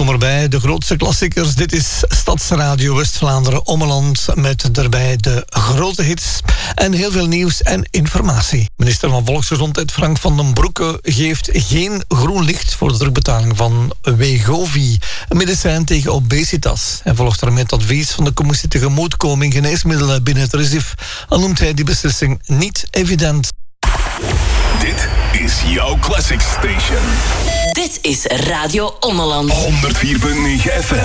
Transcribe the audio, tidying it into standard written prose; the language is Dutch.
welkom erbij. De grootste klassiekers. Dit is Stadsradio West-Vlaanderen Ommeland met daarbij de grote hits en heel veel nieuws en informatie. Minister van Volksgezondheid Frank van den Broeke geeft geen groen licht voor de terugbetaling van Wegovy, een medicijn tegen obesitas. Hij volgt daarmee het advies van de commissie tegemoetkoming geneesmiddelen binnen het RISIF, al noemt hij die beslissing niet evident. Dit is jouw Classic Station. Dit is Radio Ommeland. 104.9 FM.